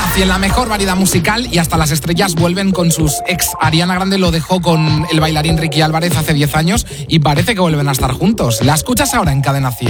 100, la mejor variedad musical, y hasta las estrellas vuelven con sus ex. Ariana Grande lo dejó con el bailarín Ricky Álvarez hace 10 años y parece que vuelven a estar juntos. La escuchas ahora en Cadena 100.